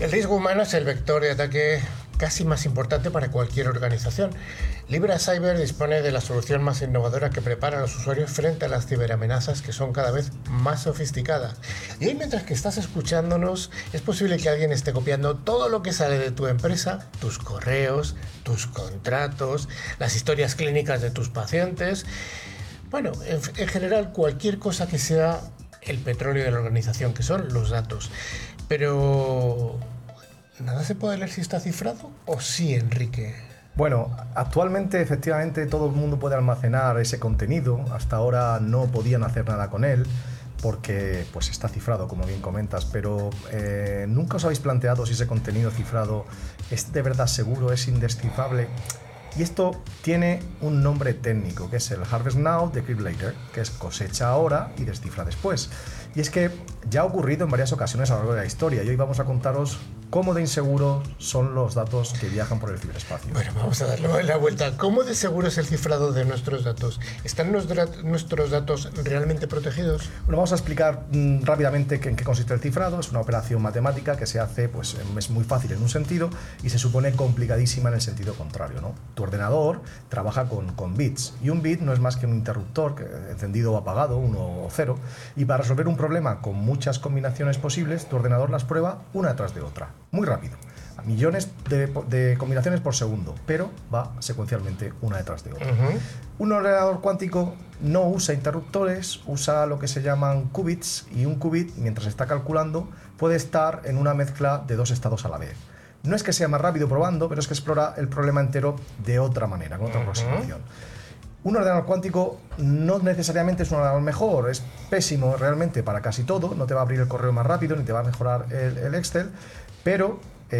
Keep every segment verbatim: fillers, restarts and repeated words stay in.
El riesgo humano es el vector de ataque casi más importante para cualquier organización. Libra Cyber dispone de la solución más innovadora que prepara a los usuarios frente a las ciberamenazas que son cada vez más sofisticadas. Y hoy, mientras que estás escuchándonos, es posible que alguien esté copiando todo lo que sale de tu empresa, tus correos, tus contratos, las historias clínicas de tus pacientes. Bueno, en, en general, cualquier cosa que sea el petróleo de la organización, que son los datos. Pero ¿nada se puede leer si está cifrado? ¿O sí, Enrique? Bueno, actualmente efectivamente todo el mundo puede almacenar ese contenido. Hasta ahora no podían hacer nada con él porque pues está cifrado, como bien comentas, pero eh, ¿nunca os habéis planteado si ese contenido cifrado es de verdad seguro, es indescifrable? Y esto tiene un nombre técnico, que es el Harvest Now, Decrypt Later, que es cosecha ahora y descifra después. Y es que ya ha ocurrido en varias ocasiones a lo largo de la historia y hoy vamos a contaros cómo de inseguros son los datos que viajan por el ciberespacio. Bueno, vamos a darle la vuelta. ¿Cómo de seguro es el cifrado de nuestros datos? ¿Están nuestros datos realmente protegidos? Bueno, vamos a explicar mmm, rápidamente en qué consiste el cifrado. Es una operación matemática que se hace, pues es muy fácil en un sentido y se supone complicadísima en el sentido contrario, ¿no? Tu ordenador trabaja con, con bits y un bit no es más que un interruptor que, encendido o apagado, uno o cero, y para resolver un problema con muchas combinaciones posibles, tu ordenador las prueba una detrás de otra, muy rápido, a millones de, de combinaciones por segundo, pero va secuencialmente una detrás de otra. Uh-huh. Un ordenador cuántico no usa interruptores, usa lo que se llaman qubits, y un qubit, mientras está calculando, puede estar en una mezcla de dos estados a la vez. No es que sea más rápido probando, pero es que explora el problema entero de otra manera, con otra uh-huh. aproximación. Un ordenador cuántico no necesariamente es un ordenador mejor, es pésimo realmente para casi todo, no te va a abrir el correo más rápido ni te va a mejorar el, el Excel, pero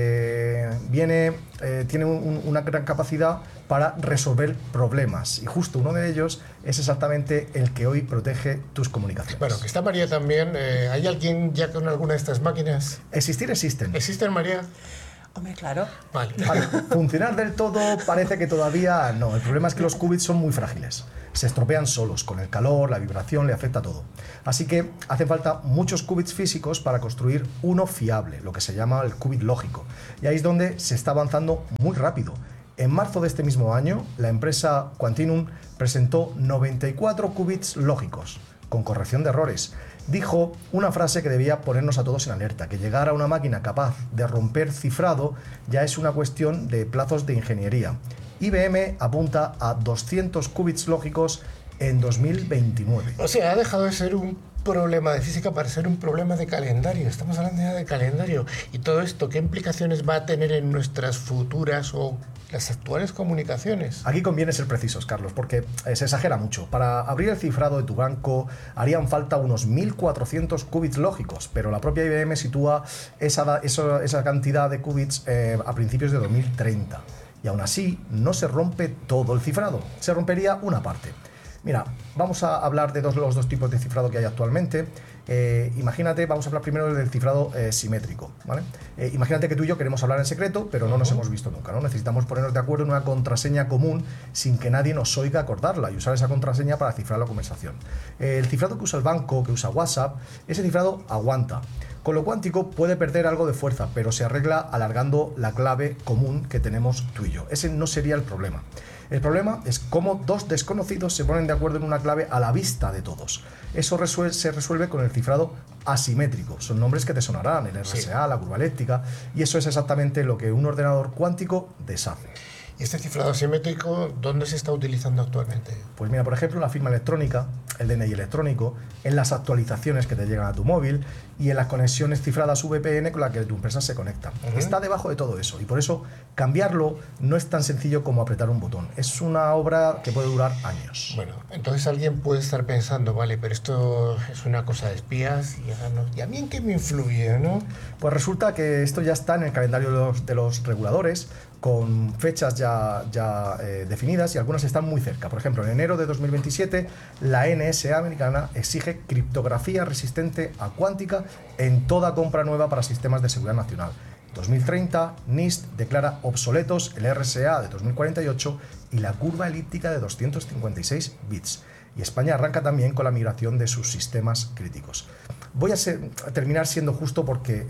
eh, viene, eh, tiene un, una gran capacidad para resolver problemas y justo uno de ellos es exactamente el que hoy protege tus comunicaciones. Bueno, que está María también. Eh, ¿Hay alguien ya con alguna de estas máquinas? Existir existen. ¿Existen, María? Hombre, claro. Vale. Vale. Funcionar del todo parece que todavía no. El problema es que los qubits son muy frágiles. Se estropean solos. Con el calor, la vibración, le afecta todo. Así que hacen falta muchos qubits físicos para construir uno fiable, lo que se llama el qubit lógico. Y ahí es donde se está avanzando muy rápido. En marzo de este mismo año, la empresa Quantinuum presentó noventa y cuatro qubits lógicos, con corrección de errores. Dijo una frase que debía ponernos a todos en alerta, que llegar a una máquina capaz de romper cifrado ya es una cuestión de plazos de ingeniería. I B M apunta a doscientos qubits lógicos en dos mil veintinueve. O sea, ha dejado de ser un problema de física para ser un problema de calendario. Estamos hablando ya de calendario. Y todo esto, ¿qué implicaciones va a tener en nuestras futuras o las actuales comunicaciones? Aquí conviene ser precisos, Carlos, porque eh, se exagera mucho. Para abrir el cifrado de tu banco harían falta unos mil cuatrocientos qubits lógicos, pero la propia I B M sitúa esa, esa, esa cantidad de qubits eh, a principios de dos mil treinta. Y aún así no se rompe todo el cifrado, se rompería una parte. Mira, vamos a hablar de dos, los dos tipos de cifrado que hay actualmente. Eh, imagínate, vamos a hablar primero del cifrado eh, simétrico, ¿vale? Eh, imagínate que tú y yo queremos hablar en secreto, pero no nos hemos visto nunca, ¿no? Necesitamos ponernos de acuerdo en una contraseña común sin que nadie nos oiga acordarla y usar esa contraseña para cifrar la conversación. Eh, el cifrado que usa el banco, que usa WhatsApp, ese cifrado aguanta. Con lo cuántico puede perder algo de fuerza, pero se arregla alargando la clave común que tenemos tú y yo. Ese no sería el problema. El problema es cómo dos desconocidos se ponen de acuerdo en una clave a la vista de todos. Eso resuelve, se resuelve con el cifrado asimétrico. Son nombres que te sonarán, el R S A, sí. La curva elíptica, y eso es exactamente lo que un ordenador cuántico deshace. ¿Y este cifrado asimétrico dónde se está utilizando actualmente? Pues mira, por ejemplo, la firma electrónica, el D N I electrónico, en las actualizaciones que te llegan a tu móvil y en las conexiones cifradas V P N con las que tu empresa se conecta. Uh-huh. Está debajo de todo eso y por eso cambiarlo no es tan sencillo como apretar un botón. Es una obra que puede durar años. Bueno, entonces alguien puede estar pensando, vale, pero esto es una cosa de espías y a, no, ¿y a mí en qué me influye, no? Pues resulta que esto ya está en el calendario de los, de los reguladores, con fechas ya, ya eh, definidas y algunas están muy cerca. Por ejemplo, en enero de dos mil veintisiete, la N S A americana exige criptografía resistente a cuántica en toda compra nueva para sistemas de seguridad nacional. dos mil treinta, NIST declara obsoletos el R S A de dos mil cuarenta y ocho y la curva elíptica de doscientos cincuenta y seis bits. Y España arranca también con la migración de sus sistemas críticos. Voy a, ser, a terminar siendo justo porque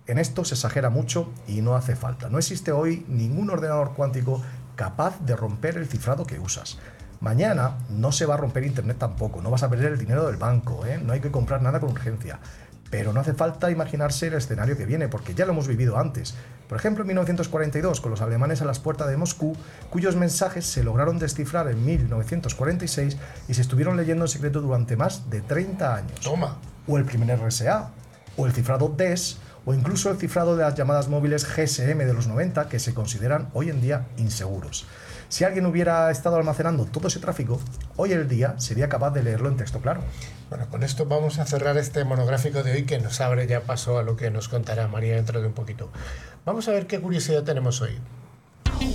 En esto se exagera mucho y no hace falta. No existe hoy ningún ordenador cuántico capaz de romper el cifrado que usas. Mañana no se va a romper Internet tampoco, no vas a perder el dinero del banco, ¿eh? No hay que comprar nada con urgencia. Pero no hace falta imaginarse el escenario que viene, porque ya lo hemos vivido antes. Por ejemplo, en mil novecientos cuarenta y dos, con los alemanes a las puertas de Moscú, cuyos mensajes se lograron descifrar en mil novecientos cuarenta y seis y se estuvieron leyendo en secreto durante más de treinta años. Toma. O el primer R S A, o el cifrado D E S, o incluso el cifrado de las llamadas móviles G S M de los noventa, que se consideran hoy en día inseguros. Si alguien hubiera estado almacenando todo ese tráfico, hoy en día sería capaz de leerlo en texto claro. Bueno, con esto vamos a cerrar este monográfico de hoy, que nos abre ya paso a lo que nos contará María dentro de un poquito. Vamos a ver qué curiosidad tenemos hoy.